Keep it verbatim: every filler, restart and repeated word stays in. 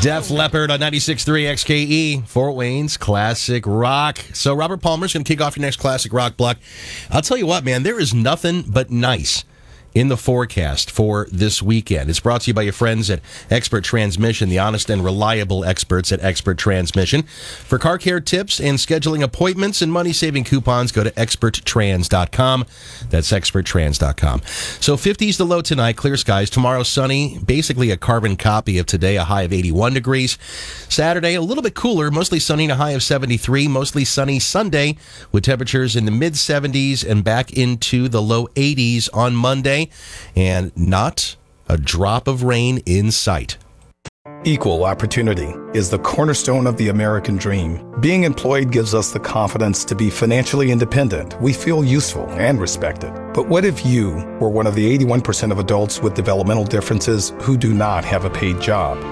Def Leppard on ninety-six point three X K E, Fort Wayne's Classic Rock. So Robert Palmer's going to kick off your next Classic Rock block. I'll tell you what, man, there is nothing but nice in the forecast for this weekend. It's brought to you by your friends at Expert Transmission, the honest and reliable experts at Expert Transmission. For car care tips and scheduling appointments and money-saving coupons, go to expert trans dot com. That's expert trans dot com. So fifties the low tonight, clear skies. Tomorrow sunny, basically a carbon copy of today, a high of eighty-one degrees. Saturday, a little bit cooler, mostly sunny and a high of seventy-three. Mostly sunny Sunday with temperatures in the mid-seventies and back into the low eighties on Monday. And not a drop of rain in sight. Equal opportunity is the cornerstone of the American dream. Being employed gives us the confidence to be financially independent. We feel useful and respected. But what if you were one of the eighty-one percent of adults with developmental differences who do not have a paid job?